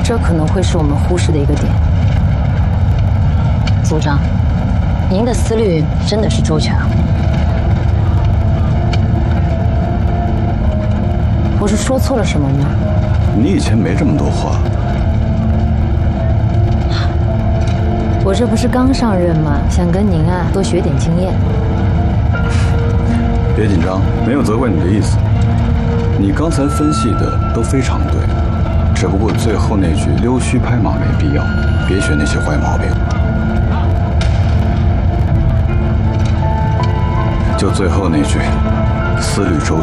这可能会是我们忽视的一个点。组长，您的思虑真的是周全啊。我是说错了什么吗？ 你以前没这么多话。 我这不是刚上任吗？想跟您啊多学点经验。 别紧张，没有责怪你的意思。你刚才分析的都非常对，只不过最后那句溜须拍马没必要，别学那些坏毛病。就最后那句，思虑周全。